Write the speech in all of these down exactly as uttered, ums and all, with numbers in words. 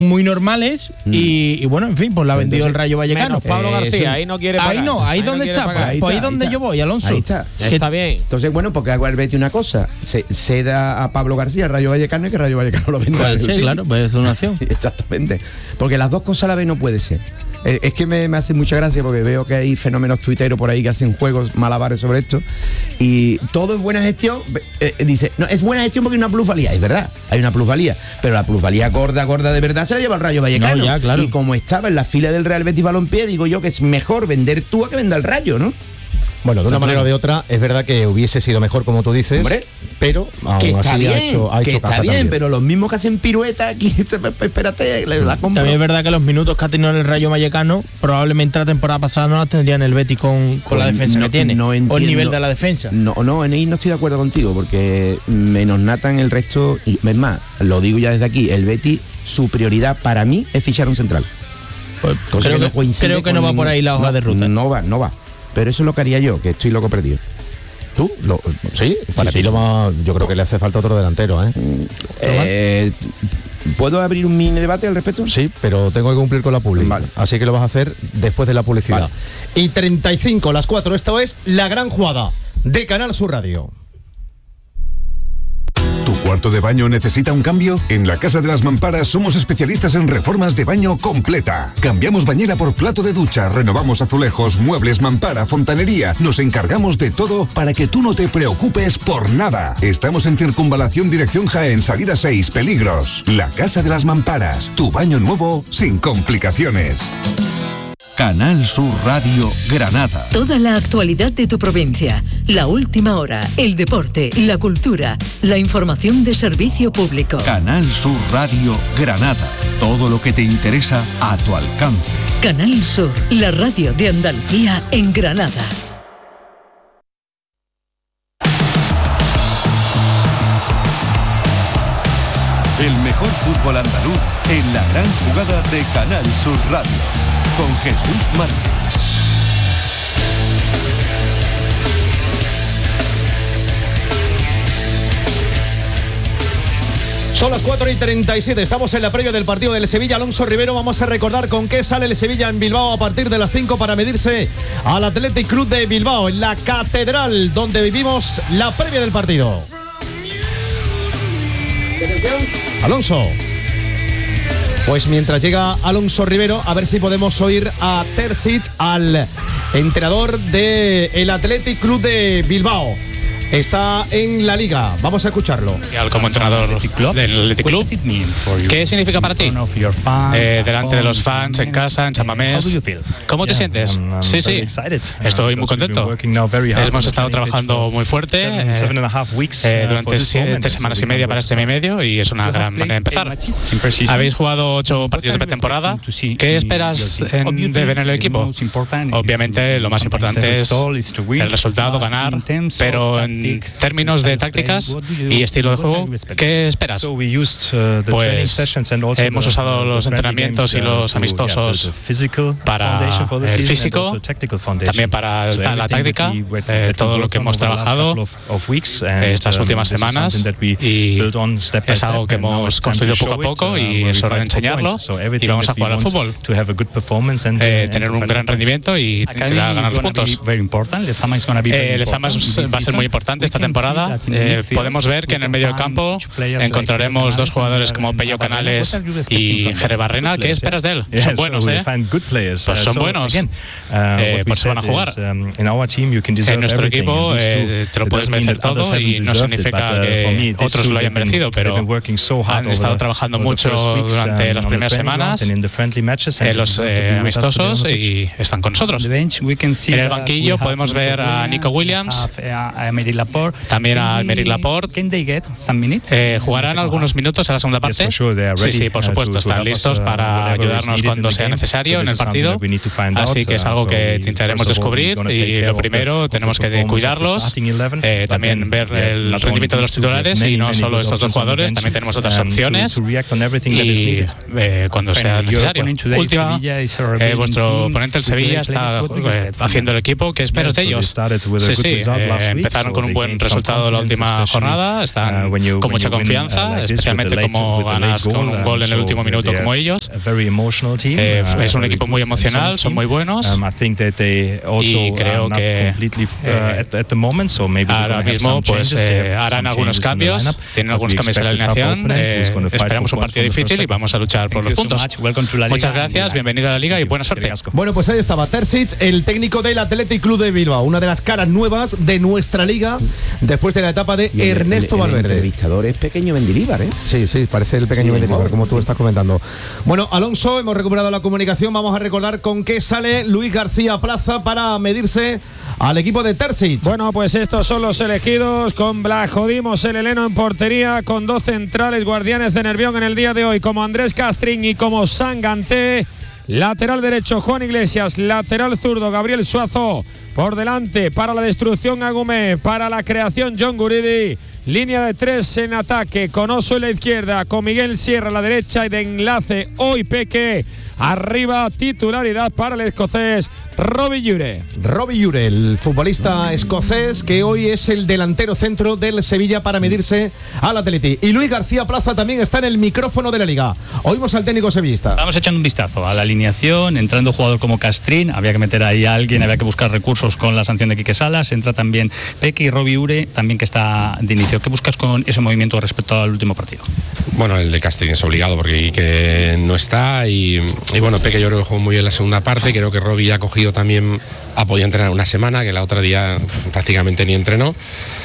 muy normales mm. y, y bueno, en fin, pues la ha vendido el Rayo Vallecano. Menos Pablo García, eh, ahí no quiere pagar. Ahí no, ahí, ahí donde no está, pues ahí, pues ahí donde yo voy, Alonso. Ahí está. Que está bien. Entonces, bueno, porque hago el Betis una cosa, se, se da a Pablo García Rayo Vallecano y que Rayo Vallecano lo venda. Puede ser, claro, puede ser una acción. Exactamente. Porque las dos cosas a la vez no puede ser. Es que me, me hace mucha gracia porque veo que hay fenómenos tuiteros por ahí que hacen juegos malabares sobre esto y todo es buena gestión. Eh, dice, no, es buena gestión porque hay una plusvalía, es verdad, hay una plusvalía, pero la plusvalía gorda, gorda de verdad se la lleva el Rayo Vallecano. No, ya, claro. Y como estaba en la fila del Real Betis Balompié, digo yo que es mejor vender tú a que venda el Rayo, ¿no? Bueno, de una manera o de otra, es verdad que hubiese sido mejor, como tú dices, hombre, pero aún que está así bien, ha hecho, ha que hecho está caja bien, también. pero los mismos que hacen pirueta aquí, espérate, la compro. También es verdad que los minutos que ha tenido en el Rayo Vallecano, probablemente la temporada pasada no las tendría en el Betis con, con la defensa no, que tiene, no entiendo, o el nivel de la defensa. No, no, en ahí no estoy de acuerdo contigo, porque menos Nathan el resto, y es más, lo digo ya desde aquí, el Betis, su prioridad para mí es fichar un central. Pues creo que, no, creo que no va por ahí la hoja no, de ruta. No va, no va. Pero eso es lo que haría yo, que estoy loco perdido. ¿Tú? Lo, sí, para sí, ti sí, lo más, yo creo que le hace falta otro delantero, ¿eh? eh ¿Puedo abrir un mini debate al respecto? Sí, pero tengo que cumplir con la publicidad. Vale. Así que lo vas a hacer después de la publicidad. Vale. Y treinta y cinco, las cuatro, esto es La Gran Jugada de Canal Sur Radio. ¿Tu cuarto de baño necesita un cambio? En la Casa de las Mamparas somos especialistas en reformas de baño completa. Cambiamos bañera por plato de ducha, renovamos azulejos, muebles, mampara, fontanería. Nos encargamos de todo para que tú no te preocupes por nada. Estamos en Circunvalación Dirección Jaén, salida seis, Peligros. La Casa de las Mamparas, tu baño nuevo sin complicaciones. Canal Sur Radio Granada. Toda la actualidad de tu provincia, la última hora, el deporte, la cultura, la información de servicio público. Canal Sur Radio Granada. Todo lo que te interesa a tu alcance. Canal Sur, la radio de Andalucía en Granada. El mejor fútbol andaluz en la gran jugada de Canal Sur Radio. Con Jesús Márquez. Son las cuatro y treinta y siete, estamos en la previa del partido del Sevilla. Alonso Rivero, vamos a recordar con qué sale el Sevilla en Bilbao a partir de las cinco para medirse al Athletic Club de Bilbao, en la Catedral, donde vivimos la previa del partido. Alonso. Pues mientras llega Alonso Rivero, a ver si podemos oír a Terzic, al entrenador del Athletic Club de Bilbao. Está en la Liga, vamos a escucharlo. Como entrenador del Athletic Club, ¿qué significa para ti? Eh, delante de los fans, en casa, en San Mamés. ¿Cómo te sientes? Sí, sí, estoy muy contento. Hemos estado trabajando muy fuerte eh, eh, durante siete semanas y media para este mi medio y es una gran manera de empezar. Habéis jugado ocho partidos de pretemporada. ¿Qué esperas en, de ver en el equipo? Obviamente lo más importante es el resultado, ganar, pero en En términos de tácticas y estilo de juego, ¿qué esperas? Pues hemos usado los entrenamientos y los amistosos para el físico, también para la táctica, eh, todo lo que hemos trabajado estas últimas semanas y es algo que hemos construido poco a poco y es hora de enseñarlo y vamos a jugar al fútbol, eh, tener un gran rendimiento y intentar ganar los puntos. Eh, Lezama va a ser muy importante esta temporada. Eh, podemos ver que en el medio del campo encontraremos dos jugadores como Pello Canales y Jere Barrena. ¿Qué esperas de él? Son buenos, ¿eh? Pues son buenos. Eh, pues se van a jugar. En nuestro equipo eh, te lo puedes merecer todo y no significa que otros lo hayan merecido, pero han estado trabajando mucho durante las primeras semanas en los eh, amistosos y están con nosotros. En el banquillo podemos ver a Nico Williams, también a Aymeric Laporte. Eh, ¿Jugarán algunos minutos en la segunda parte? Sí, sí, por supuesto, están listos para ayudarnos cuando sea necesario en el partido. Así que es algo que intentaremos descubrir y lo primero tenemos que cuidarlos, eh, también ver el rendimiento de los titulares y no solo estos dos jugadores, también tenemos otras opciones y eh, cuando sea necesario. Última, eh, vuestro oponente el Sevilla está eh, haciendo el equipo. ¿Qué esperas de ellos? Sí, sí, eh, empezaron con con un buen resultado en la última jornada, están con mucha confianza, especialmente como ganas con un gol en el último minuto como ellos. Eh, es un equipo muy emocional, son muy buenos y creo que eh, ahora mismo pues eh, harán algunos cambios, tienen algunos cambios en la alineación, eh, esperamos un partido difícil y vamos a luchar por los puntos. Muchas gracias, bienvenido a la Liga y buena suerte. Bueno, pues ahí estaba Terzic, el técnico del Athletic Club de Bilbao, una de las caras nuevas de nuestra liga después de la etapa de y el, Ernesto el, el Valverde. El entrevistador es pequeño Mendilibar, ¿eh? Sí, sí, parece el pequeño sí, Mendilibar, como tú estás comentando. Bueno, Alonso, hemos recuperado la comunicación, vamos a recordar con qué sale Luis García Plaza para medirse al equipo de Terzic. Bueno, pues estos son los elegidos, con Blajodimos, el heleno en portería, con dos centrales guardianes de Nervión en el día de hoy, como Andrés Castrín y como Sanganté. Lateral derecho Juan Iglesias, lateral zurdo Gabriel Suazo, por delante para la destrucción Agumé, para la creación John Guridi, línea de tres en ataque con Oso en la izquierda, con Miguel Sierra a la derecha y de enlace hoy Peque. Arriba, titularidad para el escocés Robbie Ure. Robbie Ure, el futbolista escocés que hoy es el delantero centro del Sevilla para medirse al Athletic. Y Luis García Plaza también está en el micrófono de la Liga. Oímos al técnico sevillista. Vamos echando un vistazo a la alineación, entrando jugador como Castrín, había que meter ahí a alguien, había que buscar recursos con la sanción de Quique Salas, entra también Peque y Robbie Ure, también que está de inicio. ¿Qué buscas con ese movimiento respecto al último partido? Bueno, el de Castrín es obligado porque Quique no está y... Y bueno, Peque yo creo que jugó muy bien la segunda parte, creo que Robbie ya ha cogido también, ha podido entrenar una semana, que la otra día prácticamente ni entrenó.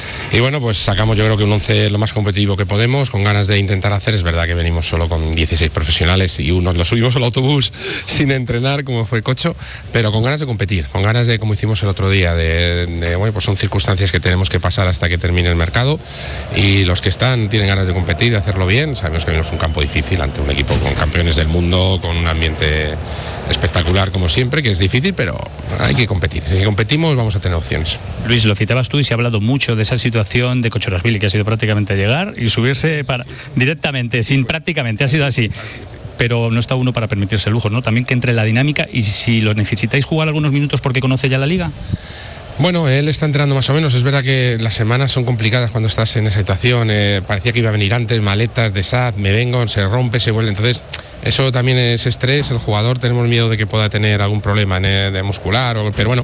Y bueno, pues sacamos yo creo que un once lo más competitivo que podemos, con ganas de intentar hacer. Es verdad que venimos solo con dieciséis profesionales y unos lo subimos al autobús sin entrenar, como fue Cocho, pero con ganas de competir, con ganas de, como hicimos el otro día, de, de bueno, pues son circunstancias que tenemos que pasar hasta que termine el mercado y los que están tienen ganas de competir, de hacerlo bien. Sabemos que venimos un campo difícil ante un equipo con campeones del mundo, con un ambiente espectacular como siempre, que es difícil, pero hay que competir. Si competimos vamos a tener opciones. Luis, lo citabas tú y se ha hablado mucho de esa situación de Cochorasvili, que ha sido prácticamente llegar y subirse para directamente, sin prácticamente, ha sido así. Pero no está uno para permitirse lujos, ¿no? También que entre la dinámica y si lo necesitáis jugar algunos minutos porque conoce ya la liga. Bueno, él está entrenando más o menos. Es verdad que las semanas son complicadas cuando estás en esa situación. Eh, parecía que iba a venir antes, maletas de S A D, me vengo, se rompe, se vuelve. Entonces, eso también es estrés. El jugador tenemos miedo de que pueda tener algún problema eh, de muscular, o, pero bueno.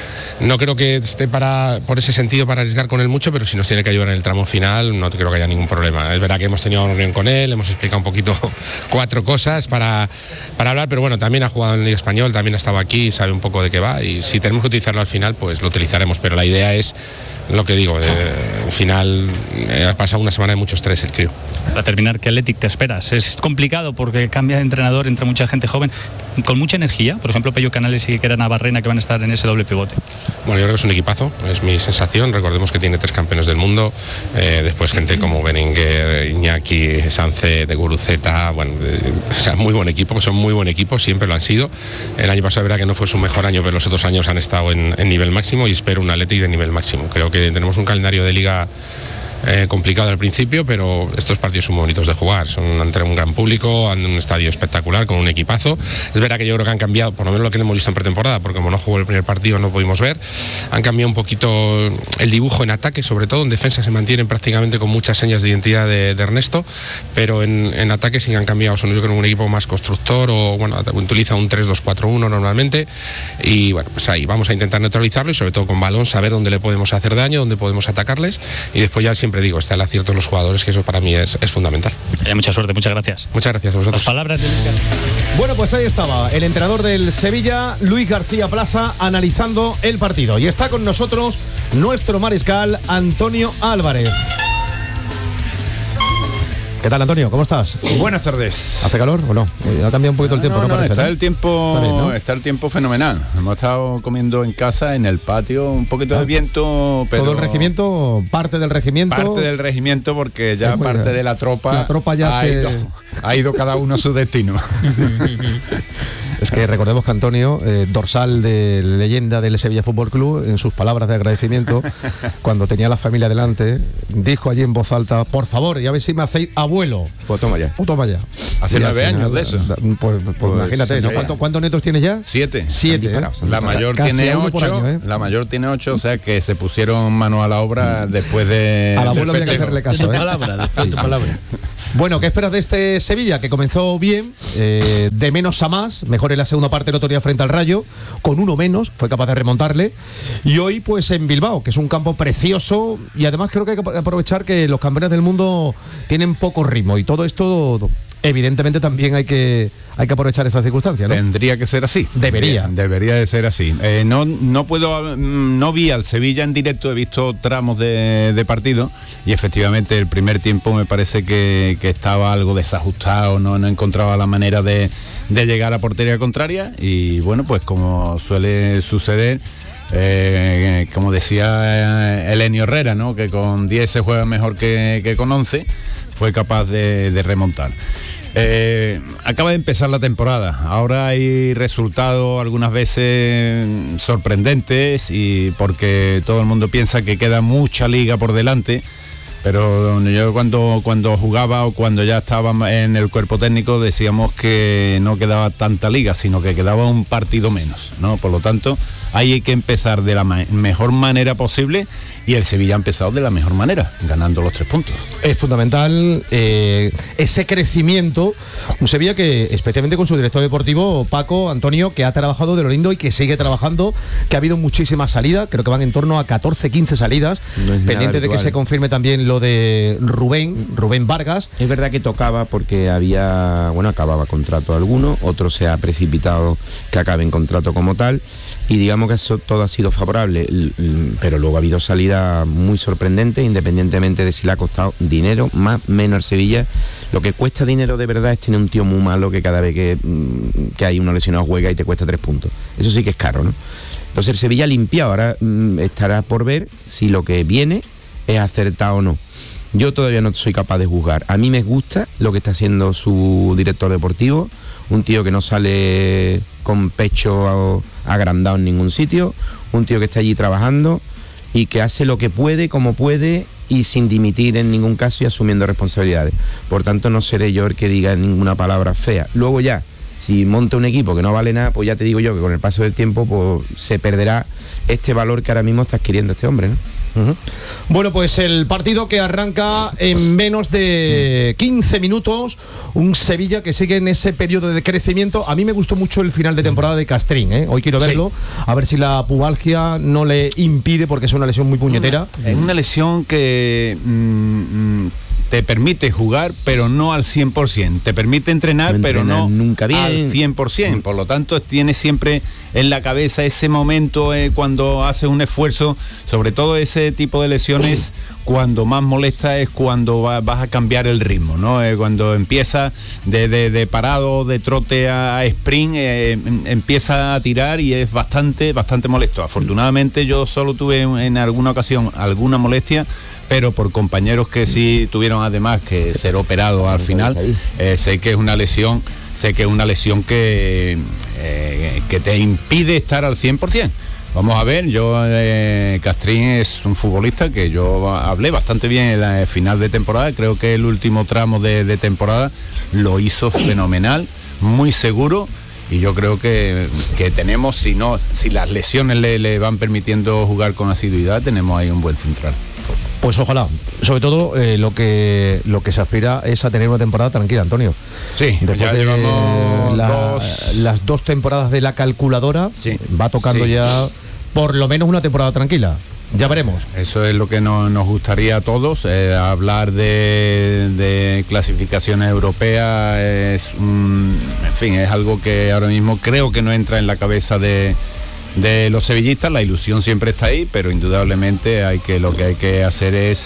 No creo que esté para, por ese sentido para arriesgar con él mucho, pero si nos tiene que ayudar en el tramo final, no creo que haya ningún problema. Es verdad que hemos tenido una reunión con él, hemos explicado un poquito cuatro cosas para, para hablar, pero bueno, también ha jugado en el Liga Español, también ha estado aquí, sabe un poco de qué va y si tenemos que utilizarlo al final, pues lo utilizaremos, pero la idea es lo que digo, al final eh, ha pasado una semana de mucho estrés el tío. Para terminar, ¿qué Athletic te esperas? Es complicado porque cambia de entrenador, entra mucha gente joven, con mucha energía, por ejemplo Pello Canales y Kerana Barrena que van a estar en ese doble pivote. Bueno, yo creo que es un equipazo, es mi sensación. Recordemos que tiene tres campeones del mundo, eh, después gente como Berenguer, Iñaki, Sánchez, de Guruceta, bueno, eh, o sea, muy buen equipo, son muy buen equipo, siempre lo han sido. El año pasado, verdad que no fue su mejor año, pero los otros años han estado en, en nivel máximo y espero un Athletic de nivel máximo. Creo que tenemos un calendario de liga Eh, complicado al principio, pero estos partidos son bonitos de jugar, son ante un gran público, ante un estadio espectacular, con un equipazo. Es verdad que yo creo que han cambiado, por lo menos lo que hemos visto en pretemporada, porque como no jugó el primer partido no pudimos ver, han cambiado un poquito el dibujo en ataque, sobre todo en defensa se mantienen prácticamente con muchas señas de identidad de, de Ernesto, pero en, en ataque sí han cambiado, son yo creo un equipo más constructor, o bueno, utiliza un tres dos cuatro uno normalmente, y bueno, pues ahí vamos a intentar neutralizarlo y sobre todo con balón saber dónde le podemos hacer daño, dónde podemos atacarles, y después ya siempre digo, está el acierto de los jugadores, que eso para mí es, es fundamental. Eh, mucha suerte, muchas gracias. Muchas gracias a vosotros. Las palabras de... Bueno, pues ahí estaba el entrenador del Sevilla, Luis García Plaza, analizando el partido. Y está con nosotros nuestro mariscal, Antonio Álvarez. ¿Qué tal, Antonio? ¿Cómo estás? Buenas tardes. ¿Hace calor o no? Ha cambiado un poquito el tiempo, no, ¿no? no, Parece, está ¿no? el tiempo, está, bien, ¿no? está el tiempo fenomenal. Hemos estado comiendo en casa, en el patio, un poquito ah, de viento, pero... ¿Todo el regimiento? ¿Parte del regimiento? Parte del regimiento, porque ya pues, parte de la tropa... La tropa ya ha se... ido, ha ido cada uno a su destino. Es que recordemos que Antonio, eh, dorsal de leyenda del Sevilla Fútbol Club, en sus palabras de agradecimiento, cuando tenía la familia delante, dijo allí en voz alta: por favor, y a ver si me hacéis abuelo. Pues toma ya. Pues toma ya. Hace nueve años de eso. Pues, pues, pues imagínate, ¿no? ¿Cuánto, ¿cuántos nietos tienes ya? Siete. Siete. ¿eh? La mayor Casi tiene uno por ocho. año, ¿eh? La mayor tiene ocho, o sea que se pusieron mano a la obra después de. Al abuelo había que hacerle caso. Tu ¿eh? palabra, después tu palabra. Bueno, ¿qué esperas de este Sevilla? Que comenzó bien, eh, de menos a más, mejor en la segunda parte el otro día frente al Rayo, con uno menos, fue capaz de remontarle, y hoy pues en Bilbao, que es un campo precioso, y además creo que hay que aprovechar que los campeones del mundo tienen poco ritmo, y todo esto evidentemente también hay que hay que aprovechar estas circunstancias, ¿no? Tendría que ser así. Debería. Debería de ser así. Eh, no, no puedo, no vi al Sevilla en directo, he visto tramos de, de partido y efectivamente el primer tiempo me parece que, que estaba algo desajustado, no, no encontraba la manera de, de llegar a portería contraria y bueno, pues como suele suceder, eh, como decía Elenio Herrera, ¿no? Que con diez se juega mejor que, que con once, fue capaz de, de remontar. Eh, acaba de empezar la temporada, ahora hay resultados algunas veces sorprendentes y porque todo el mundo piensa que queda mucha liga por delante, pero yo cuando, cuando jugaba o cuando ya estaba en el cuerpo técnico decíamos que no quedaba tanta liga, sino que quedaba un partido menos, ¿no? Por lo tanto, ahí hay que empezar de la ma- mejor manera posible. Y el Sevilla ha empezado de la mejor manera, ganando los tres puntos. Es fundamental eh, ese crecimiento. Un Sevilla que, especialmente con su director deportivo, Paco, Antonio, que ha trabajado de lo lindo y que sigue trabajando, que ha habido muchísimas salidas, creo que van en torno a catorce, quince salidas, no pendiente de que se confirme también lo de Rubén, Rubén Vargas. Es verdad que tocaba porque había, bueno, acababa contrato alguno, otro se ha precipitado que acabe en contrato como tal, y digamos que eso todo ha sido favorable, pero luego ha habido salidas muy sorprendentes, independientemente de si le ha costado dinero, más, menos al Sevilla. Lo que cuesta dinero de verdad es tener un tío muy malo que cada vez que, que hay una lesionado juega y te cuesta tres puntos. Eso sí que es caro, ¿no? Entonces el Sevilla ha limpiado, ahora mmm, estará por ver si lo que viene es acertado o no. Yo todavía no soy capaz de juzgar. A mí me gusta lo que está haciendo su director deportivo, un tío que no sale con pecho agrandado en ningún sitio, un tío que está allí trabajando y que hace lo que puede, como puede y sin dimitir en ningún caso y asumiendo responsabilidades. Por tanto, no seré yo el que diga ninguna palabra fea. Luego ya, si monta un equipo que no vale nada, pues ya te digo yo que con el paso del tiempo pues, se perderá este valor que ahora mismo está adquiriendo este hombre, ¿no? Uh-huh. Bueno, pues el partido que arranca en menos de quince minutos, un Sevilla que sigue en ese periodo de crecimiento. A mí me gustó mucho el final de temporada de Castrín, ¿eh? Hoy quiero verlo, sí. A ver si la pubalgia no le impide, porque es una lesión muy puñetera. Es una lesión que mmm, te permite jugar, pero no al cien por ciento. Te permite entrenar, no pero no nunca bien. al cien por ciento. Por lo tanto, tienes siempre en la cabeza ese momento eh, cuando haces un esfuerzo, sobre todo ese tipo de lesiones, cuando más molesta es cuando va, vas a cambiar el ritmo, ¿no? Eh, cuando empieza de, de, de parado, de trote a, a sprint, eh, empieza a tirar y es bastante, bastante molesto. Afortunadamente yo solo tuve en alguna ocasión alguna molestia, pero por compañeros que sí tuvieron además que ser operados al final, eh, sé que es una lesión, sé que es una lesión que, eh, que te impide estar al cien por ciento. Vamos a ver, yo eh, Castrín es un futbolista que yo hablé bastante bien en la final de temporada, creo que el último tramo de, de temporada lo hizo fenomenal, muy seguro. Y yo creo que, que tenemos, si no, si las lesiones le, le van permitiendo jugar con asiduidad, tenemos ahí un buen central. Pues ojalá, sobre todo eh, lo que lo que se aspira es a tener una temporada tranquila, Antonio. Sí, después ya de llevamos la, dos... las dos temporadas de la calculadora, sí, va tocando sí. ya por lo menos una temporada tranquila. Ya veremos. Eso es lo que no, nos gustaría a todos, eh, hablar de, de clasificaciones europeas es un, en fin, es algo que ahora mismo creo que no entra en la cabeza de, de los sevillistas. La ilusión siempre está ahí, pero indudablemente hay que lo que hay que hacer es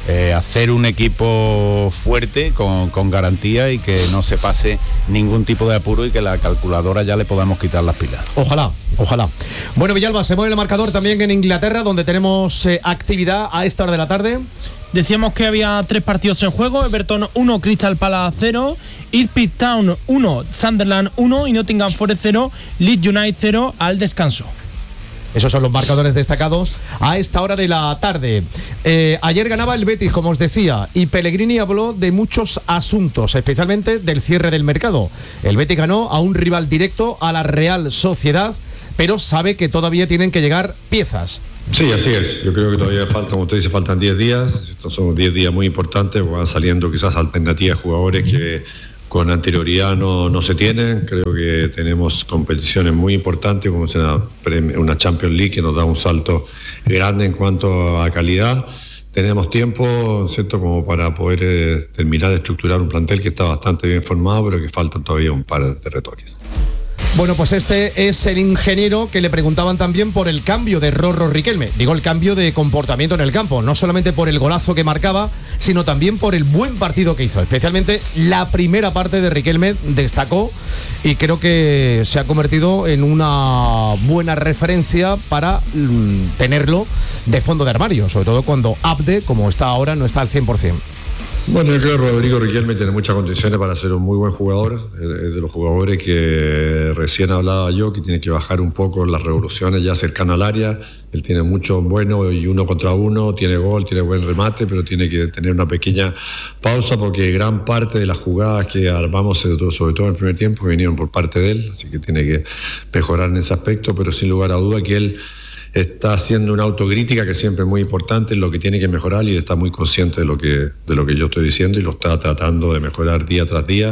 eh, hacer un equipo fuerte con, con garantía y que no se pase ningún tipo de apuro y que la calculadora ya le podamos quitar las pilas. Ojalá, ojalá. Bueno, Villalba, se mueve el marcador también en Inglaterra, donde tenemos eh, actividad a esta hora de la tarde. Decíamos que había tres partidos en juego: Everton uno, Crystal Palace cero, Ipswich Town uno, Sunderland uno y Nottingham Forest cero, Leeds United cero al descanso. Esos son los marcadores destacados a esta hora de la tarde. Eh, ayer ganaba el Betis, como os decía, y Pellegrini habló de muchos asuntos, especialmente del cierre del mercado. El Betis ganó a un rival directo, a la Real Sociedad, pero sabe que todavía tienen que llegar piezas. Sí, así es. Yo creo que todavía faltan, como usted dice, faltan diez días. Estos son diez días muy importantes. Van saliendo quizás alternativas de jugadores que con anterioridad no, no se tienen. Creo que tenemos competiciones muy importantes, como es una, una Champions League que nos da un salto grande en cuanto a calidad. Tenemos tiempo, ¿cierto?, como para poder eh, terminar de estructurar un plantel que está bastante bien formado, pero que faltan todavía un par de retoques. Bueno, pues este es el ingeniero que le preguntaban también por el cambio de Rorro Riquelme. Digo, el cambio de comportamiento en el campo, no solamente por el golazo que marcaba, sino también por el buen partido que hizo. Especialmente la primera parte de Riquelme destacó y creo que se ha convertido en una buena referencia para mmm, tenerlo de fondo de armario, sobre todo cuando Abde, como está ahora, no está al cien por ciento. Bueno, yo creo que Rodrigo Riquelme tiene muchas condiciones para ser un muy buen jugador. Es de los jugadores que recién hablaba yo, que tiene que bajar un poco las revoluciones ya cercano al área. Él tiene mucho bueno y uno contra uno, tiene gol, tiene buen remate, pero tiene que tener una pequeña pausa porque gran parte de las jugadas que armamos, sobre todo en el primer tiempo, vinieron por parte de él, así que tiene que mejorar en ese aspecto, pero sin lugar a duda que él está haciendo una autocrítica que siempre es muy importante, en lo que tiene que mejorar, y está muy consciente de lo que, de lo que yo estoy diciendo y lo está tratando de mejorar día tras día.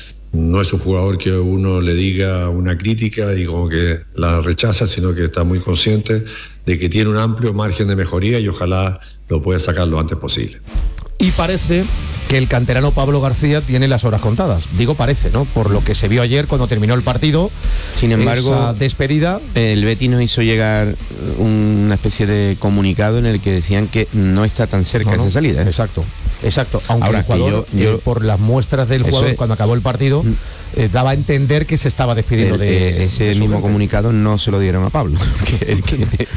No es un jugador que uno le diga una crítica y como que la rechaza, sino que está muy consciente de que tiene un amplio margen de mejoría y ojalá lo pueda sacar lo antes posible. Y parece que el canterano Pablo García tiene las horas contadas. Digo parece, ¿no? Por lo que se vio ayer cuando terminó el partido. Sin embargo, esa despedida. El Betis nos hizo llegar una especie de comunicado en el que decían que no está tan cerca no, no. esa salida. ¿eh? Exacto, exacto. Aunque Ahora, el jugador, yo, yo, eh, por las muestras del jugador es, cuando acabó el partido, eh, daba a entender que se estaba despidiendo el, de eh, ese de mismo gente. Comunicado no se lo dieron a Pablo. que, que,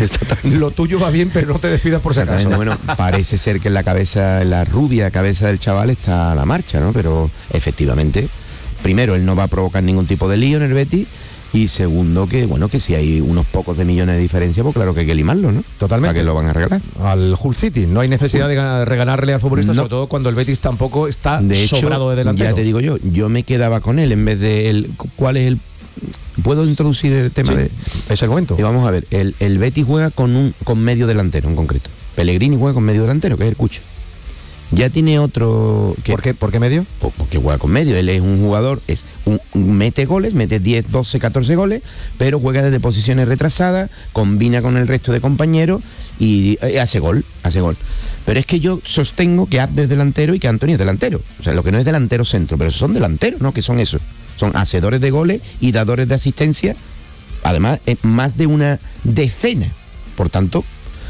lo tuyo va bien, pero no te despidas por si acaso. Bueno, parece ser que en la cabeza, en la rubia cabeza del chaval está a la marcha, ¿no? Pero efectivamente, primero, él no va a provocar ningún tipo de lío en el Betis. Y segundo, que bueno, que si hay unos pocos de millones de diferencia, pues claro que hay que limarlo, ¿no? Totalmente. ¿Para qué lo van a regalar? Al Hull City. No hay necesidad de ganar, reganarle al futbolista, no. Sobre todo cuando el Betis tampoco está de hecho, sobrado de delanteros. Ya te digo yo, yo me quedaba con él en vez de él. ¿Cuál es el...? ¿Puedo introducir el tema? Sí, de es el momento. Y vamos a ver, el, el Betis juega con un con medio delantero en concreto. Pellegrini juega con medio delantero, que es el Cucho. Ya tiene otro... Que, ¿Por qué, ¿Por qué medio? Porque juega con medio. Él es un jugador, es un, mete goles, mete diez, doce, catorce goles, pero juega desde posiciones retrasadas, combina con el resto de compañeros y eh, hace gol, hace gol. Pero es que yo sostengo que Abde es delantero y que Anthony es delantero. O sea, lo que no es delantero centro, pero son delanteros, ¿no? Que son esos. Son hacedores de goles y dadores de asistencia. Además, es más de una decena. Por tanto,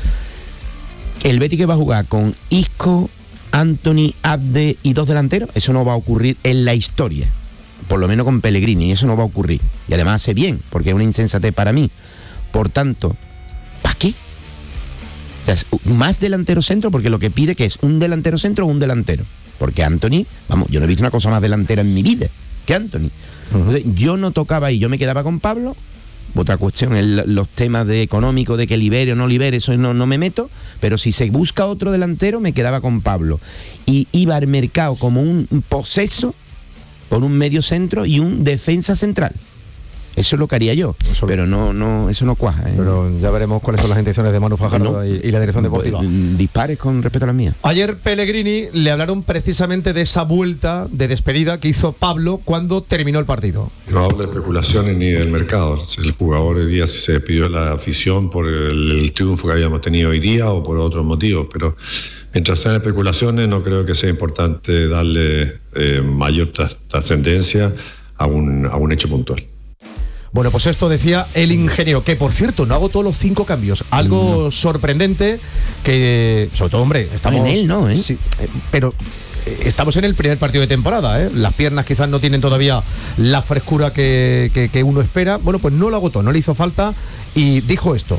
el Betis que va a jugar con Isco, Anthony, Abde y dos delanteros, eso no va a ocurrir en la historia, por lo menos con Pellegrini, eso no va a ocurrir. Y además hace bien, porque es una insensatez para mí. Por tanto, ¿para qué? O sea, más delantero centro, porque lo que pide que es un delantero centro o un delantero. Porque Anthony, vamos, yo no he visto una cosa más delantera en mi vida que Anthony. Entonces, yo no tocaba ahí, yo me quedaba con Pablo. Otra cuestión, el, los temas de económico, de que libere o no libere, eso no, no me meto, pero si se busca otro delantero, me quedaba con Pablo. Y iba al mercado como un poseso por un medio centro y un defensa central. Eso es lo que haría yo, eso, pero no, no, eso no cuaja. ¿eh? Pero ya veremos cuáles son las intenciones de Manu Fajardo no, y, y la dirección deportiva. Dispares con respecto a las mías. Ayer Pellegrini le hablaron precisamente de esa vuelta de despedida que hizo Pablo cuando terminó el partido. No hablo de especulaciones ni del mercado. El jugador hoy día si se despidió de la afición por el, el triunfo que habíamos tenido hoy día o por otros motivos, pero mientras sean especulaciones no creo que sea importante darle eh, mayor trascendencia a un, a un hecho puntual. Bueno, pues esto decía el ingeniero, que por cierto no agotó los cinco cambios. Algo no. sorprendente que, sobre todo, hombre, estamos en él, ¿no? ¿eh? Sí, pero estamos en el primer partido de temporada, ¿eh? Las piernas quizás no tienen todavía la frescura que, que, que uno espera. Bueno, pues no lo agotó, no le hizo falta y dijo esto.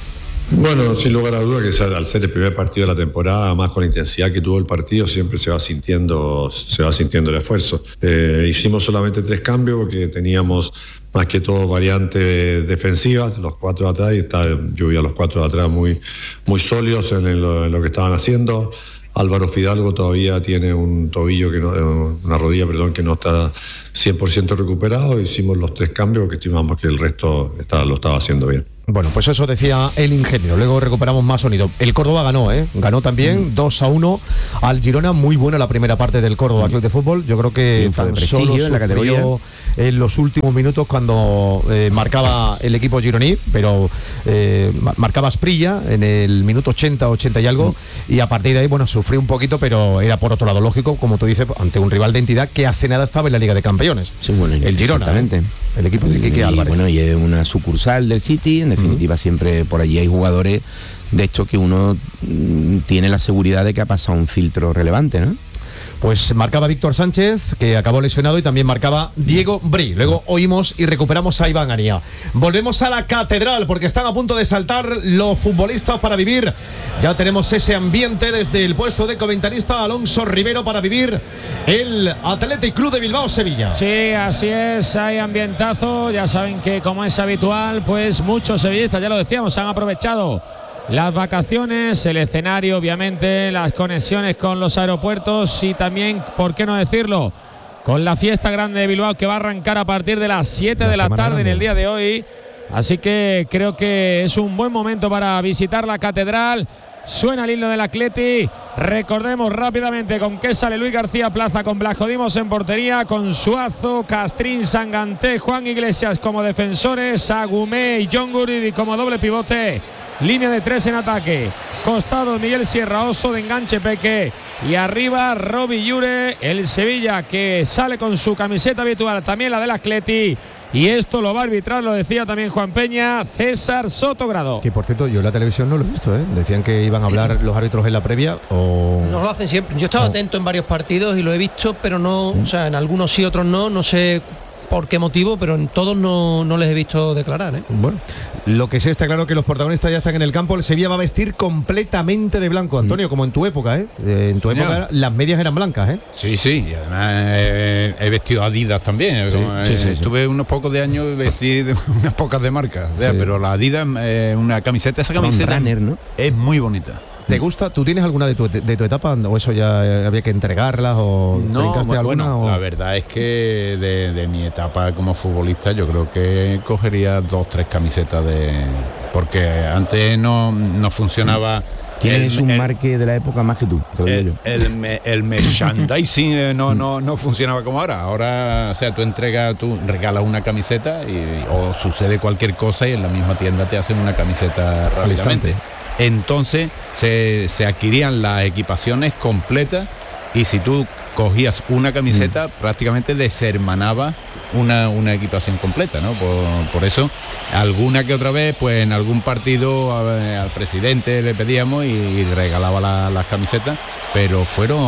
Bueno, sin lugar a duda que al ser el primer partido de la temporada, más con la intensidad que tuvo el partido, siempre se va sintiendo, se va sintiendo el esfuerzo. Eh, hicimos solamente tres cambios porque teníamos más que todo variantes defensivas, los cuatro de atrás, y está, yo vi a los cuatro de atrás muy, muy sólidos en, el, en lo que estaban haciendo. Álvaro Fidalgo todavía tiene un tobillo, que no, una rodilla, perdón, que no está cien por ciento recuperado. Hicimos los tres cambios porque estimamos que el resto está, lo estaba haciendo bien. Bueno, pues eso decía el ingeniero. Luego recuperamos más sonido. El Córdoba ganó, ¿eh? Ganó también mm. dos a uno al Girona. Muy buena la primera parte del Córdoba mm. Club de Fútbol. Yo creo que tan de solo en la categoría en los últimos minutos cuando eh, marcaba el equipo gironí, pero eh, marcaba Asprilla en el minuto ochenta, ochenta y algo, mm. y a partir de ahí, bueno, sufrió un poquito, pero era por otro lado lógico, como tú dices, ante un rival de entidad que hace nada estaba en la Liga de Campeones. Sí, bueno, el Girona, exactamente. ¿eh? El equipo de Quique y, Álvarez. Bueno, y es una sucursal del City, en definitiva uh-huh. siempre por allí hay jugadores, de hecho que uno mm, tiene la seguridad de que ha pasado un filtro relevante, ¿no? Pues marcaba Víctor Sánchez, que acabó lesionado, y también marcaba Diego Bri. Luego oímos y recuperamos a Iván Ania. Volvemos a la catedral, porque están a punto de saltar los futbolistas para vivir. Ya tenemos ese ambiente desde el puesto de comentarista Alonso Rivero para vivir el Athletic Club de Bilbao Sevilla. Sí, así es, hay ambientazo. Ya saben que, como es habitual, pues muchos sevillistas, ya lo decíamos, han aprovechado las vacaciones, el escenario, obviamente, las conexiones con los aeropuertos y también, ¿por qué no decirlo?, con la fiesta grande de Bilbao, que va a arrancar a partir de las siete de la tarde en el día de hoy. Así que creo que es un buen momento para visitar la catedral. Suena el himno del Atleti. Recordemos rápidamente con qué sale Luis García Plaza, con Blajodimos en portería, con Suazo, Castrín, Sanganté, Juan Iglesias como defensores, Agumé y John Guridi como doble pivote. Línea de tres en ataque. Costado Miguel Sierra, Oso, de enganche Peque. Y arriba Roby Llure, el Sevilla, que sale con su camiseta habitual, también la del Atleti. Y esto lo va a arbitrar, lo decía también Juan Peña, César Sotogrado. Que por cierto, yo en la televisión no lo he visto, ¿eh? Decían que iban a hablar los árbitros en la previa o... No lo hacen siempre. Yo he estado no. atento en varios partidos y lo he visto, pero no, ¿Mm? o sea, en algunos sí, otros no, no sé por qué motivo, pero en todos no, no les he visto declarar, ¿eh? Bueno, lo que sí está claro que los protagonistas ya están en el campo. El Sevilla va a vestir completamente de blanco, Antonio, como en tu época, ¿eh? En tu Señor. época las medias eran blancas, ¿eh? Sí, sí, y además eh, he vestido Adidas también. Sí, como, sí, eh, sí, estuve sí. unos pocos de años y vestí de, unas pocas de marcas, o sea, sí. pero la Adidas, eh, una camiseta, esa camiseta runner, ¿no? es muy bonita. ¿Te gusta? ¿Tú tienes alguna de tu, de tu etapa o eso ya había que entregarlas o no? Bueno, alguna, o? La verdad es que de, de mi etapa como futbolista yo creo que cogería dos, tres camisetas de... Porque antes no, no funcionaba... Tienes el, un el, marque de la época más que tú, te lo digo el, yo. El, el merchandising no, no, no funcionaba como ahora. Ahora, o sea, tú entregas, tú regalas una camiseta y, o sucede cualquier cosa y en la misma tienda te hacen una camiseta rápidamente. Entonces se, se adquirían las equipaciones completas y si tú cogías una camiseta, mm. prácticamente deshermanabas una, una equipación completa, ¿no? Por, por eso, alguna que otra vez, pues en algún partido a, al presidente le pedíamos y, y regalaba la, las camisetas, pero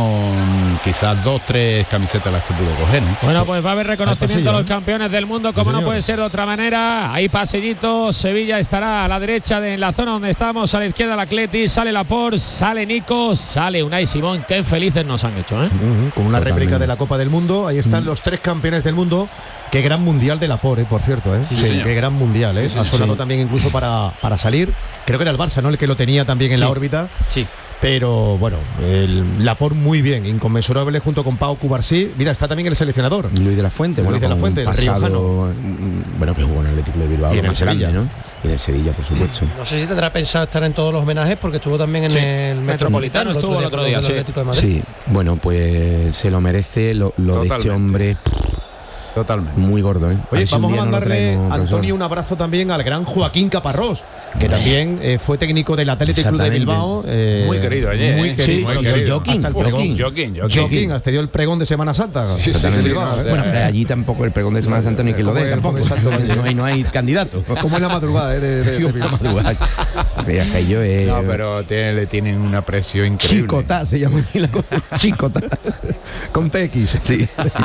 fueron quizás dos, tres camisetas las que pudo coger, ¿no? Bueno, pues va a haber reconocimiento a los campeones del mundo, como no puede ser de otra manera. Ahí pasillito, Sevilla estará a la derecha de en la zona donde estamos, a la izquierda el Atleti, sale Laporte, sale Nico, sale Unai Simón. Qué felices nos han hecho, ¿eh? Uh-huh, con una Totalmente. réplica de la Copa del Mundo. Ahí están uh-huh. los tres campeones del mundo. Qué gran mundial de Laporte, eh, por cierto, ¿eh? Sí, sí, qué gran mundial, ¿eh? Sí, sí, ha sonado sí. también incluso para, para salir. Creo que era el Barça, ¿no? El que lo tenía también en sí. la órbita. Sí. Pero bueno, el Laporte muy bien, inconmensurable junto con Pau Cubarsí. Mira, está también el seleccionador Luis de la Fuente, Luis bueno, de la Fuente, el riojano. Bueno, que jugó en el Atlético de Bilbao, y en el Sevilla, grande, ¿no? Y en el Sevilla, por supuesto. No sé si tendrá pensado estar en todos los homenajes porque estuvo también en sí. el Metropolitano, estuvo el otro día, sí. sí. Bueno, pues se lo merece, lo, lo de este hombre. totalmente. Muy gordo, ¿eh? Oye, si un vamos a día no lo mandarle, traemos, Antonio, profesor. un abrazo también al gran Joaquín Caparrós, que también eh, fue técnico del Athletic Club de Exactamente. Bilbao. eh, Muy querido ayer, Muy ¿eh? querido. Sí, muy sí, querido. Joaquín, Hasta el Joaquín. pregón. Joaquín, Joaquín. Joaquín, hasta dio el pregón de Semana Santa. Sí, sí, Exactamente. sí, no, o sea, Bueno, que allí tampoco el pregón de Semana Santa ni que lo Como dé el tampoco. exacto, No hay, no hay candidato. Como en la madrugada, ¿eh? De, de, de Como Bilbao. madrugada. Pero es que yo, eh, No, pero tiene- le tienen una presión increíble. Chicota se llama aquí la cosa. Chicota. Con T X. Sí.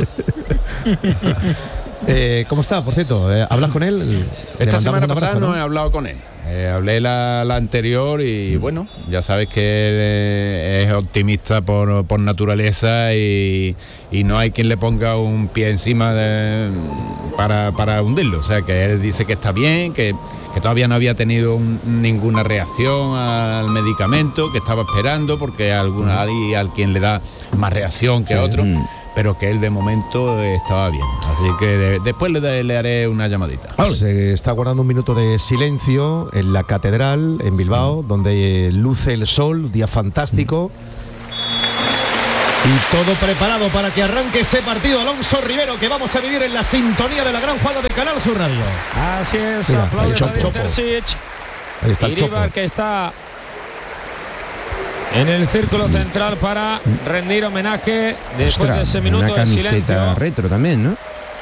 Eh, ¿Cómo está, por cierto? Eh, ¿Hablas con él? Le Esta mandamos semana un abrazo, pasada no ¿no? he hablado con él. Eh, hablé la, la anterior y bueno, ya sabes que él eh, es optimista por, por naturaleza y, y no hay quien le ponga un pie encima de- para, para hundirlo. O sea, que él dice que está bien, que, que todavía no había tenido un- ninguna reacción al medicamento, que estaba esperando porque alguna, hay al quien le da más reacción que a otro. Pero que él de momento estaba bien. Así que de- después le, le haré una llamadita. Se está guardando un minuto de silencio en la catedral en Bilbao, donde luce el sol, día fantástico. Y todo preparado para que arranque ese partido. Alonso Rivero, que vamos a vivir en la sintonía de la gran jugada de Canal Sur Radio. Así es, Mira, aplaude el Chopo. Tadej Terzic. Ahí está el Iríbar, Chopo. que está en el círculo central para rendir homenaje después Ostras, de ese minuto una de camiseta silencio. retro también, ¿no?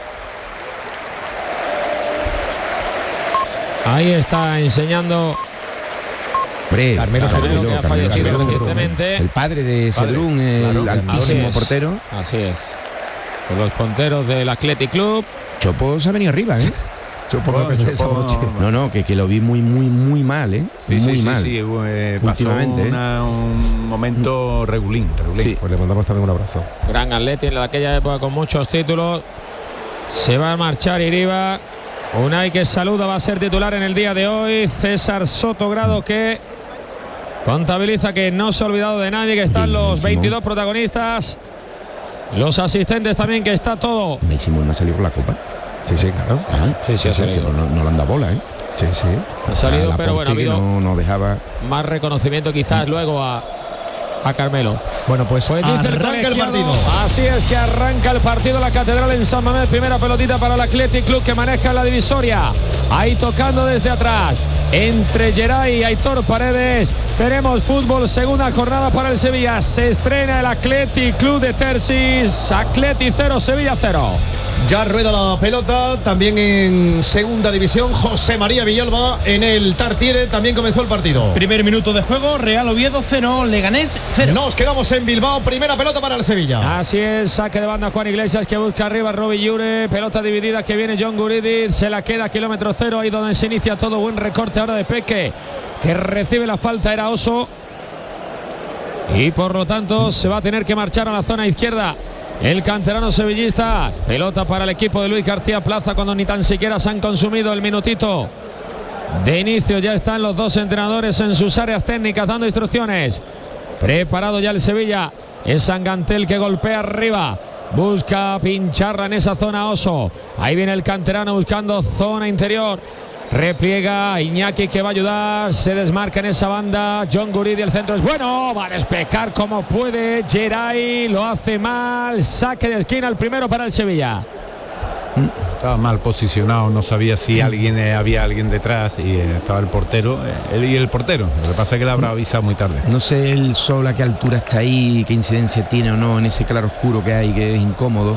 Ahí está enseñando Hombre, Carmelo claro, Cedrún, que ha Carmelo fallecido Cedrún, recientemente. el padre de Cedrún, el Claro, altísimo así es, portero. Así es. Con los punteros del Athletic Club. Chopo se ha venido arriba, ¿eh? Chopo, creo que es esa noche. No, no, que, que lo vi muy, muy, muy mal, ¿eh? Sí, muy sí, mal. sí, sí, eh, pasó Últimamente, ¿eh? una- un momento regulín, regulín. Sí. Pues le mandamos también un abrazo. Gran Atleti en la de aquella época con muchos títulos. Se va a marchar Iríbar. Unai, que saluda, va a ser titular en el día de hoy. César Sotogrado, que contabiliza que no se ha olvidado de nadie, que están los Buenísimo. veintidós protagonistas. Los asistentes también, que está todo. Unai Simón no ha salido por la copa. Sí, sí, claro. Ah, Sí, sí, ha Sergio, salido. No, no le han dado bola, ¿eh? Sí, sí. Ha salido, A pero bueno, ha Laporte, que habido no, no dejaba. más reconocimiento quizás luego a, a Carmelo. Bueno, pues, Pues dice el arranca el colegiado, partido. así es que arranca el partido la Catedral en San Mamés. Primera pelotita para el Athletic Club, que maneja la divisoria. Ahí tocando desde atrás. Entre Geray y Aitor Paredes. Tenemos fútbol, segunda jornada para el Sevilla. Se estrena el Athletic Club de Tercis. Athletic cero, Sevilla cero. Ya rueda la pelota, también en segunda división. José María Villalba en el Tartiere, también comenzó el partido. Primer minuto de juego, Real Oviedo cero, Leganés cero. Nos quedamos en Bilbao, primera pelota para el Sevilla. Así es, saque de banda Juan Iglesias, que busca arriba Robi Llure, pelota dividida que viene John Guridi, se la queda kilómetro cero, ahí donde se inicia todo, buen recorte ahora de Peque, que recibe la falta, era Oso, y por lo tanto se va a tener que marchar a la zona izquierda el canterano sevillista. Pelota para el equipo de Luis García Plaza, cuando ni tan siquiera se han consumido el minutito de inicio. Ya están los dos entrenadores en sus áreas técnicas dando instrucciones. Preparado ya el Sevilla. Es Sangantel que golpea arriba. Busca pincharla en esa zona Oso. Ahí viene el canterano buscando zona interior. Repliega Iñaki, que va a ayudar. Se desmarca en esa banda John Guridi. El centro es bueno. Va a despejar como puede. Geray lo hace mal. Saque de esquina, el primero para el Sevilla. Estaba mal posicionado, no sabía si alguien eh, había alguien detrás y eh, estaba el portero, eh, él y el portero. Lo que pasa es que le habrá avisado muy tarde. No sé el sol a qué altura está ahí, qué incidencia tiene o no en ese claro oscuro que hay, que es incómodo.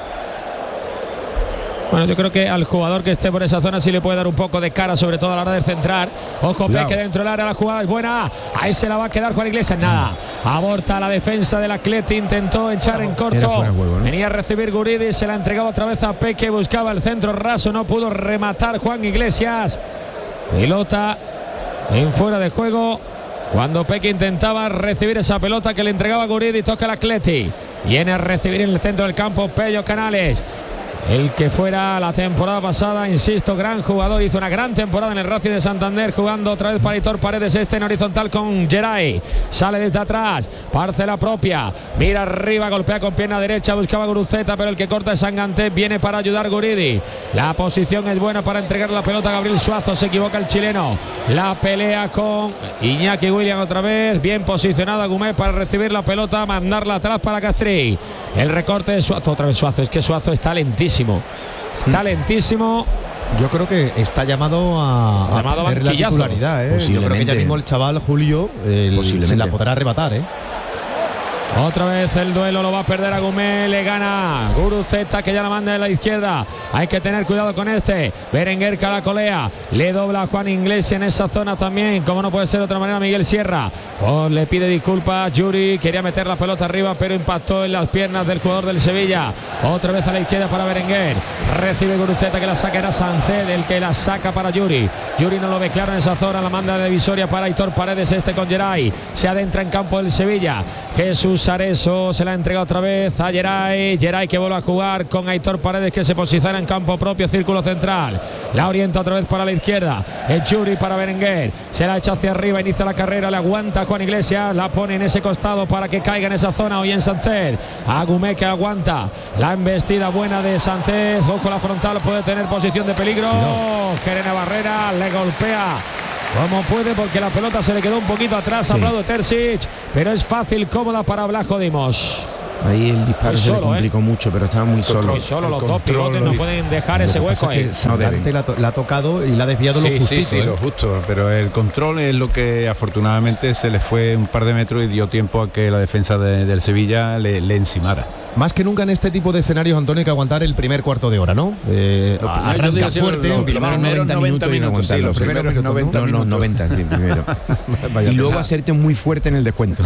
Bueno, yo creo que al jugador que esté por esa zona sí le puede dar un poco de cara, sobre todo a la hora de centrar. Ojo, Cuidado. Peque dentro del área, la jugada es buena. Ahí se la va a quedar Juan Iglesias, nada. Aborta la defensa del Atleti, intentó echar en Era corto. fuera de juego, ¿no? Venía a recibir Guridi, se la entregaba otra vez a Peque, buscaba el centro raso, no pudo rematar Juan Iglesias. Pelota en fuera de juego. Cuando Peque intentaba recibir esa pelota que le entregaba Guridi, toca el Atleti. Viene a recibir en el centro del campo Pello Canales. El que fuera la temporada pasada, insisto, gran jugador, hizo una gran temporada en el Racing de Santander, jugando otra vez para Aitor Paredes, este en horizontal con Geray. Sale desde atrás, parcela propia, mira arriba, golpea con pierna derecha, buscaba Guruceta, pero el que corta es Sanganté, viene para ayudar Guridi. La posición es buena para entregar la pelota a Gabriel Suazo, se equivoca el chileno. La pelea con Iñaki William otra vez, bien posicionada Gumé para recibir la pelota, mandarla atrás para Castri. El recorte de Suazo, otra vez Suazo, es que Suazo está lentísimo. lentísimo. Está lentísimo. Yo creo que está llamado a, llamado a tener la titularidad, ¿eh? Yo creo que ya mismo el chaval Julio el, se la podrá arrebatar, ¿eh? Otra vez el duelo lo va a perder Agumé, le gana Guruceta, que ya la manda de la izquierda. Hay que tener cuidado con este. Berenguer Calacolea, le dobla a Juan Inglés en esa zona también, como no puede ser de otra manera Miguel Sierra. Oh, le pide disculpas Yuri, quería meter la pelota arriba pero impactó en las piernas del jugador del Sevilla. Otra vez a la izquierda para Berenguer, recibe Guruceta, que la saca, era Sánchez el que la saca para Yuri. Yuri no lo ve claro en esa zona, la manda de divisoria para Aitor Paredes, este con Geray. Se adentra en campo del Sevilla. Jesús Areso se la entrega otra vez a Geray. Geray que vuelve a jugar con Aitor Paredes, que se posiciona en campo propio, círculo central. La orienta otra vez para la izquierda. Es Yuri para Berenguer. Se la echa hacia arriba, inicia la carrera, le aguanta Juan Iglesias, la pone en ese costado para que caiga en esa zona. Hoy en Sánchez. Agumé que aguanta. La embestida buena de Sánchez. Ojo, la frontal puede tener posición de peligro. Jerena Barrera le golpea como puede, porque la pelota se le quedó un poquito atrás. Sí. Ha hablado Terzic, pero es fácil, cómoda para Blajo Dimos. Ahí el disparo muy se solo, le complicó eh. mucho, pero estaba muy solo. Muy solo, los dos pivotes no pueden dejar ese hueco ahí. No deben. La, la ha tocado y la ha desviado sí, lo justito. Sí, sí, ¿eh? lo justo, pero el control es lo que afortunadamente se le fue un par de metros y dio tiempo a que la defensa de, del Sevilla le, le encimara. Más que nunca en este tipo de escenarios, Antonio, hay que aguantar el primer cuarto de hora, ¿no? Eh, lo primero, arranca fuerte, los primeros noventa minutos, minutos sí, los primeros noventa minutos. No, noventa, sí, primero. Y luego hacerte muy fuerte en el descuento.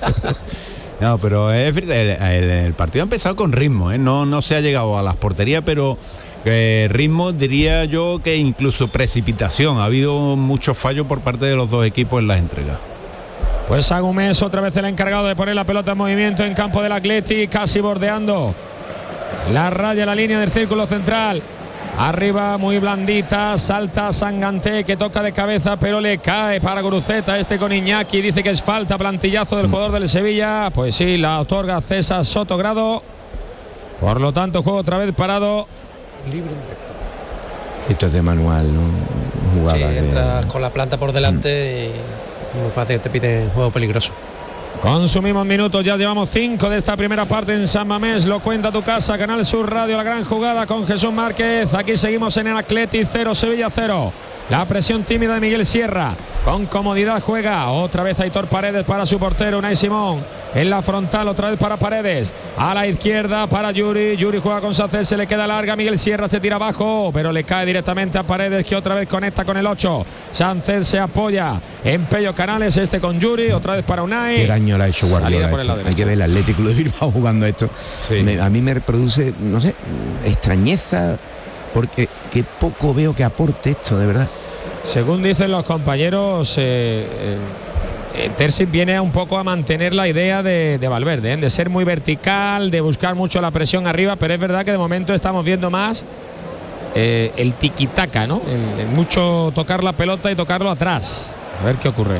No, pero es verdad, el, el, el partido ha empezado con ritmo, ¿eh? no, no se ha llegado a las porterías, pero eh, ritmo, diría yo que incluso precipitación. Ha habido muchos fallos por parte de los dos equipos en las entregas. Pues Agumés otra vez el encargado de poner la pelota en movimiento en campo del Atleti, casi bordeando la raya, la línea del círculo central. Arriba muy blandita, salta Sanganté, que toca de cabeza pero le cae para Guruceta, este con Iñaki, dice que es falta, plantillazo del jugador del Sevilla. Pues sí, la otorga César Sotogrado. Por lo tanto, juego otra vez parado. Libre directo. Esto es de manual, ¿no? Jugada sí, entras de... con la planta por delante mm. y muy fácil, te pide juego peligroso. Consumimos minutos, ya llevamos cinco de esta primera parte en San Mamés. Lo cuenta tu casa, Canal Sur Radio, la gran jugada con Jesús Márquez. Aquí seguimos en el Atleti cero, Sevilla cero. La presión tímida de Miguel Sierra. Con comodidad juega. Otra vez Aitor Paredes para su portero, Unai Simón. En la frontal, otra vez para Paredes. A la izquierda para Yuri. Yuri juega con Sánchez, se le queda larga. Miguel Sierra se tira abajo, pero le cae directamente a Paredes, que otra vez conecta con el ocho. Sánchez se apoya en Pello Canales, este con Yuri. Otra vez para Unai. Qué daño le ha hecho Guardiola. Hay que ver el Atlético de Bilbao jugando esto. Sí. Me, a mí me produce, no sé, extrañeza. Porque qué poco veo que aporte esto, de verdad. Según dicen los compañeros, eh, eh, Terzic viene un poco a mantener la idea de, de Valverde, ¿eh? de ser muy vertical, de buscar mucho la presión arriba, pero es verdad que de momento estamos viendo más eh, el tiquitaca, ¿no? El, el mucho tocar la pelota y tocarlo atrás. A ver qué ocurre.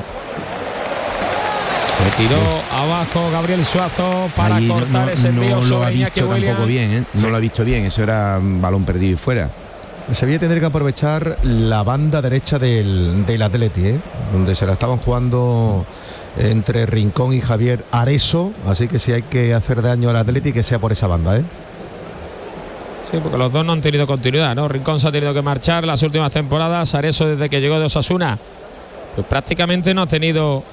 Se tiró abajo Gabriel Suazo para ahí cortar no, no, ese envío no sobre Iñaki Williams. Tampoco bien, ¿eh? No sí. lo ha visto bien, eso era un balón perdido y fuera. Sevilla tendría que aprovechar la banda derecha del, del Atleti, ¿eh? Donde se la estaban jugando entre Rincón y Javier Areso, así que si hay que hacer daño al Atleti, que sea por esa banda, ¿eh? Sí, porque los dos no han tenido continuidad, ¿no? Rincón se ha tenido que marchar las últimas temporadas, Areso desde que llegó de Osasuna, pues prácticamente no ha tenido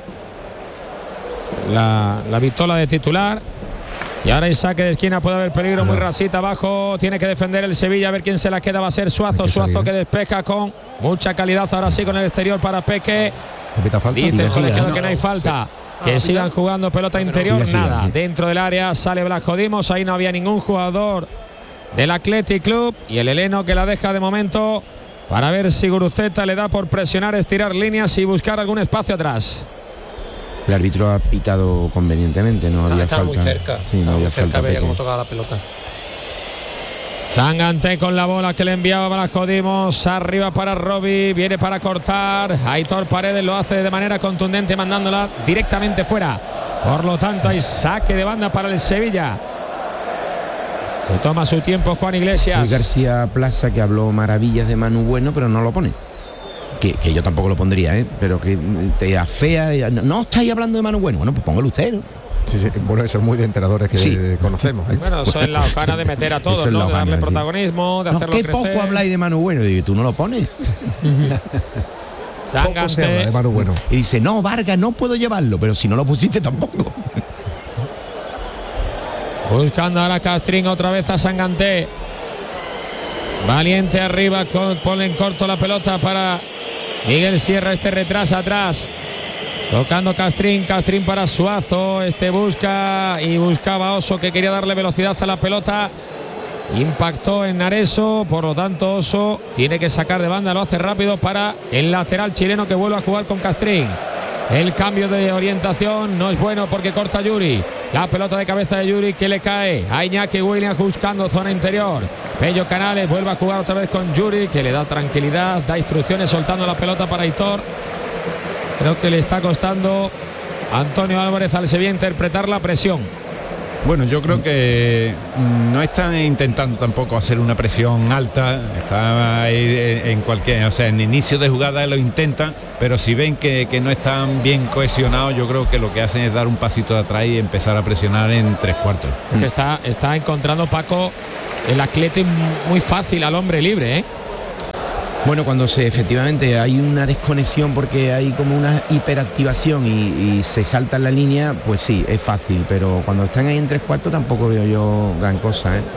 la, la vitola de titular. Y ahora hay saque de esquina, puede haber peligro, muy rasita abajo, tiene que defender el Sevilla, a ver quién se la queda, va a ser Suazo, Suazo que despeja con mucha calidad, ahora sí con el exterior para Peque. Dice el colegiado que no hay falta, que sigan jugando pelota interior, nada, dentro del área sale Blajo Dimos, ahí no había ningún jugador del Athletic Club y el heleno que la deja de momento para ver si Guruceta le da por presionar, estirar líneas y buscar algún espacio atrás. El árbitro ha pitado convenientemente, no había estaba falta. Muy cerca, sí, no había muy cerca, falta. Veía cómo tocaba la pelota. Sanganté con la bola que le enviaba Blajo Dimos, arriba para Robbie, viene para cortar. Aitor Paredes lo hace de manera contundente, mandándola directamente fuera. Por lo tanto, hay saque de banda para el Sevilla. Se toma su tiempo Juan Iglesias. Y García Plaza, que habló maravillas de Manu Bueno, pero no lo pone. Que, que yo tampoco lo pondría, ¿eh? Pero que te afea. No, no estáis hablando de Manu Bueno. Bueno, pues póngalo usted, ¿no? Sí, sí, bueno, eso es muy de entrenadores que Sí. conocemos. ¿eh? Bueno, eso es la Ojana de meter a todos, Eso es ¿no? la De darle Ojana, sí. protagonismo, de No, hacerlo qué crecer. poco habláis de Manu Bueno. Digo, ¿tú no lo pones? Sangante. Poco se habla de Manu Bueno. Y dice, no, Vargas, no puedo llevarlo, pero si no lo pusiste tampoco. Buscando ahora Castrín otra vez a Sanganté. Valiente arriba, con, pone en corto la pelota para Miguel Sierra, este retrasa atrás. Tocando Castrín, Castrín para Suazo, este busca y buscaba Oso, que quería darle velocidad a la pelota. Impactó en Nareso, por lo tanto Oso tiene que sacar de banda, lo hace rápido para el lateral chileno que vuelve a jugar con Castrín. El cambio de orientación no es bueno porque corta Yuri. La pelota de cabeza de Yuri que le cae a Iñaki Williams buscando zona interior. Pello Canales vuelve a jugar otra vez con Yuri, que le da tranquilidad, da instrucciones soltando la pelota para Aitor. Creo que le está costando a Antonio Álvarez al Sevilla interpretar la presión. Bueno, yo creo que no están intentando tampoco hacer una presión alta, está ahí en cualquier, o sea, en inicio de jugada lo intentan, pero si ven que, que no están bien cohesionados, yo creo que lo que hacen es dar un pasito de atrás y empezar a presionar en tres cuartos. Que está, está encontrando Paco el atlete muy fácil al hombre libre, ¿eh? Bueno, cuando se efectivamente hay una desconexión porque hay como una hiperactivación y, y se salta en la línea, pues sí, es fácil, pero cuando están ahí en tres cuartos tampoco veo yo gran cosa, ¿eh?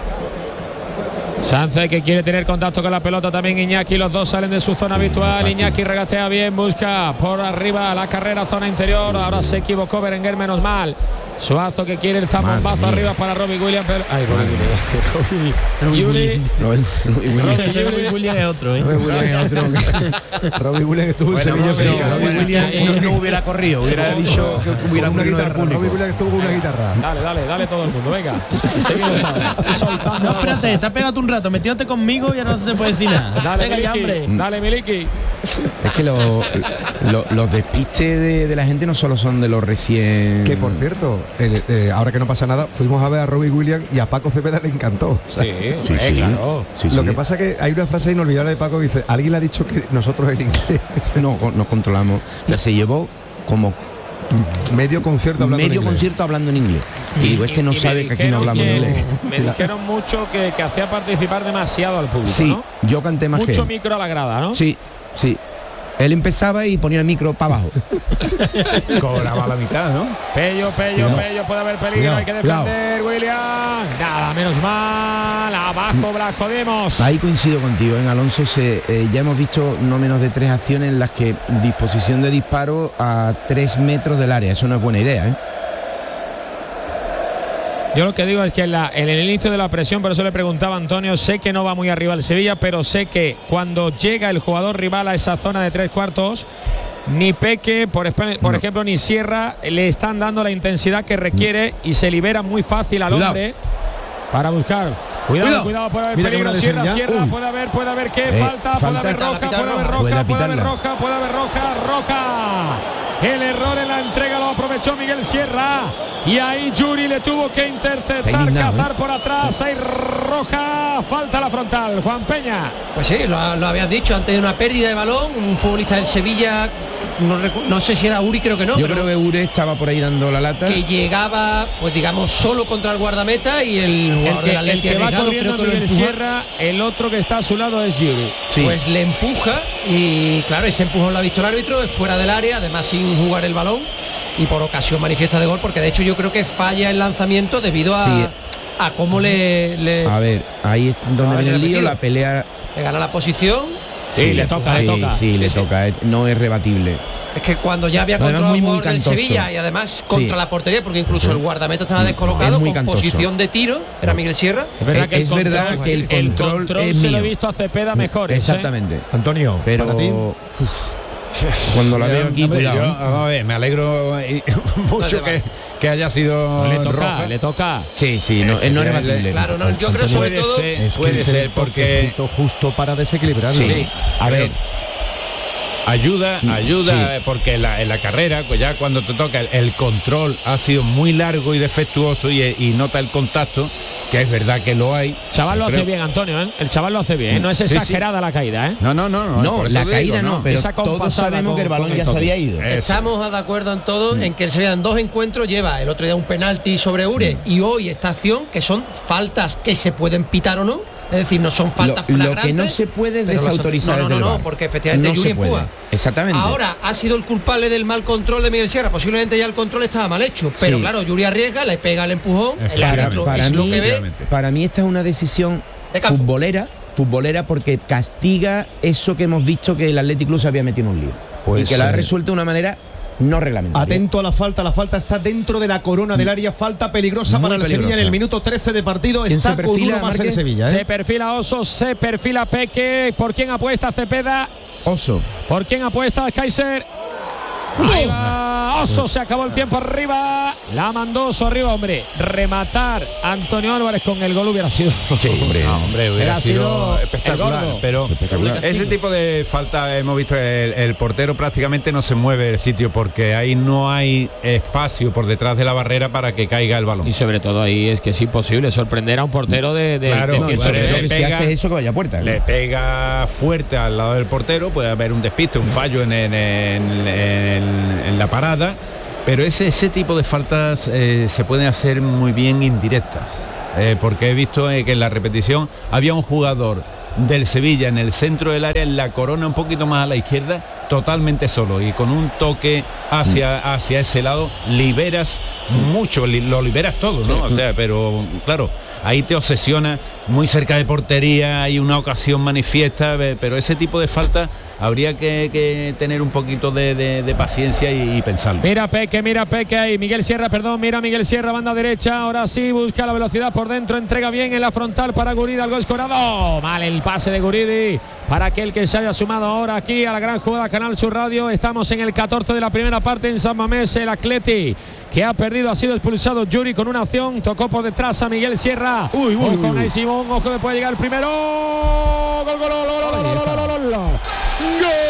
Sánchez que quiere tener contacto con la pelota, también Iñaki, los dos salen de su zona habitual. Iñaki regatea bien, busca por arriba la carrera, zona interior, ahora se equivocó Berenguer, menos mal. Suazo que quiere el zambombazo arriba para Robbie Williams, pero... Ay, Robbie Williams, Robbie Robbie Williams es otro, ¿eh? Robbie Williams es otro. Robbie Williams estuvo en Sevilla, pero pero Robbie Williams no, no hubiera corrido, hubiera dicho que hubiera una corrido del guitarra. público. Robbie Williams estuvo con una guitarra. Dale, dale, dale todo el mundo, venga. Seguimos ahora, soltando. No, espérate, te has pegado un rato, metiéndote conmigo y ahora no se te puede decir nada. Dale, Venga ya, Miliki, hombre. dale, Miliki. Es que lo- lo- los despistes de, de la gente no solo son de los recién... Que por cierto, el- eh, ahora que no pasa nada, fuimos a ver a Robbie Williams y a Paco Cepeda le encantó. O sea, Sí, Sí, sí, claro. sí, Lo sí. que pasa es que hay una frase inolvidable de Paco que dice, alguien le ha dicho que nosotros el inglés, No, nos controlamos. O sea, se llevó como medio concierto hablando en medio inglés. concierto hablando en inglés. Y digo, este no Y me sabe que aquí no dijeron hablamos que- inglés. Me dijeron mucho que, que hacía participar demasiado al público, Sí, ¿no? yo canté más que Mucho él. micro a la grada, ¿no? Sí, sí. Él empezaba y ponía el micro para abajo. Cobraba la mitad, ¿no? Pello, Pello, Cuidado. Pello, puede haber peligro, Cuidado, hay que defender, Williams. Nada, menos mal, abajo, Blasco Demos. Ahí coincido contigo, en Alonso se, eh, ya hemos visto no menos de tres acciones en las que disposición de disparo a tres metros del área. Eso no es buena idea, ¿eh? Yo lo que digo es que en, la- en el inicio de la presión, por eso le preguntaba a Antonio, sé que no va muy arriba el Sevilla, pero sé que cuando llega el jugador rival a esa zona de tres cuartos, ni Peque, por, espe- por No. ejemplo, ni Sierra le están dando la intensidad que requiere y se libera muy fácil al Cuidado. hombre para buscar. Cuidado, cuidado, Cuidado. puede haber Mira que peligro. buena Sierra, decisión ya. Sierra, Uy. puede haber, puede haber qué, Eh, falta, puede falta. haber Está la roja, pitada puede haber roja. roja, Puede puede haber pitarla. roja, puede haber roja, roja. El error en la entrega lo aprovechó Miguel Sierra y ahí Yuri le tuvo que interceptar, Está indignado, cazar ¿eh? por atrás, hay roja, falta la frontal, Juan Peña. Pues sí, lo, lo habías dicho, antes de una pérdida de balón, un futbolista del Sevilla, no, recu- no sé si era Uri, creo que no, Yo pero creo que Ure estaba por ahí dando la lata. que llegaba, pues digamos, solo contra el guardameta y el El jugador que, del el Atleti que va arriesgado corriendo creo que es lo Miguel empuja, Sierra, el otro que está a su lado es Yuri. Sí. pues le empuja y claro, ese empujón lo ha visto el árbitro, es fuera del área, además sin jugar el balón y por ocasión manifiesta de gol, porque de hecho yo creo que falla el lanzamiento debido a, Sí. a cómo le, le, A ver, ahí es donde Ah, viene el lío, repetido. la pelea. le gana la posición. Sí, le toca, sí, le toca. Sí, le toca, eh, no es rebatible. Es que cuando ya había Además, controlado muy, el muy jugador del cantoso. Sevilla y además contra Sí. la portería, porque incluso el guardameta estaba Es descolocado muy con cantoso. posición de tiro, era Miguel Sierra. Es verdad Es- que el es control, verdad que el control es se lo he mío. visto a Cepeda mejor. Exactamente. Antonio, Pero para ti, uf, cuando la veo aquí, Hombre, cuidado. yo, ¿eh? vamos a ver, me alegro eh, mucho que, que haya sido Le toca, roja. le toca. Sí, sí, no, Ese no es que rebatible. Claro, no, yo creo Puede sobre todo ser, es que puede ese ser porque toquecito justo para desequilibrar. Sí. A ver, ayuda, ayuda, Sí. eh, porque en la, en la carrera, pues ya cuando te toca el, el control ha sido muy largo y defectuoso y, y nota el contacto, que es verdad que lo hay. Chaval lo creo. hace bien, Antonio, ¿eh? El chaval lo hace bien, ¿eh? No es Sí, sí. exagerada la caída, ¿eh? No, no, no. No, No, por eso la te caída digo, no, pero Esa todos compasada sabemos con- que el balón con ya el se toque. había ido. Estamos de acuerdo en todo en que el Sevilla en dos encuentros lleva el otro día un penalti sobre Ure y hoy esta acción que son faltas que se pueden pitar o no. Es decir, no son faltas Lo- lo flagrantes. que no se puede es pero las- desautorizar No, no, desde no, el no, V A R. porque efectivamente No Yuri se puede. empuja. Exactamente. Ahora ha sido el culpable del mal control de Miguel Sierra. Posiblemente ya el control estaba mal hecho. Pero Sí. claro, Yuri arriesga, le pega el empujón, el Para, árbitro para es lo mí, que ve. para mí esta es una decisión De campo. futbolera, futbolera porque castiga eso que hemos visto que el Athletic Club se había metido en un lío. Pues, y que la ha eh, resuelto de una manera no reglamentaria. Atento a la falta, la falta está dentro de la corona del área, falta peligrosa Muy para el peligrosa. Sevilla en el minuto trece de partido. ¿Quién Está se perfila, Coutinho más Marque? el Sevilla, ¿eh? Se perfila Oso, se perfila Peque. ¿Por quién apuesta Cepeda? Oso. ¿Por quién apuesta Kaiser? Ahí va Oso, se acabó el tiempo arriba. La mandó Oso arriba, hombre. Rematar Antonio Álvarez con el gol hubiera sido. Sí, hombre. No, hombre, hubiera Hubiera sido sido espectacular. el gordo. Pero Espectacular. ese tipo de falta hemos visto, el, el portero prácticamente no se mueve del sitio porque ahí no hay espacio por detrás de la barrera para que caiga el balón. Y sobre todo ahí es que es imposible sorprender a un portero de, de, Claro, de no, cien pero metros. Lo que si pega- hace eso que vaya a puerta. ¿no? Le pega fuerte al lado del portero, puede haber un despiste, un fallo en, en- en- en- en la parada, pero ese, ese tipo de faltas eh, se pueden hacer muy bien indirectas, eh, porque he visto eh, que en la repetición había un jugador del Sevilla en el centro del área, en la corona un poquito más a la izquierda, totalmente solo, y con un toque hacia, hacia ese lado liberas mucho, li- lo liberas todo, ¿no? O sea, pero claro, ahí te obsesiona, muy cerca de portería, hay una ocasión manifiesta, ve- pero ese tipo de falta habría que, que tener un poquito de, de- de paciencia y, y pensarlo. Mira Peque, mira Peque ahí. Miguel Sierra, perdón, mira Miguel Sierra, banda derecha. Ahora sí, busca la velocidad por dentro, entrega bien en la frontal para Guridi, algo escorado. Mal el pase de Guridi para aquel que se haya sumado ahora aquí a la gran jugada Canal Sur Radio. Estamos en el catorce de la primera parte en San Mamés. El Atleti que ha perdido, ha sido expulsado Yuri con una acción. Tocó por detrás a Miguel Sierra. Uy, uy, con el Simón, ojo que puede llegar el primero. Gol, gol, gol, gol, gol, gol, gol, gol, gol, gol.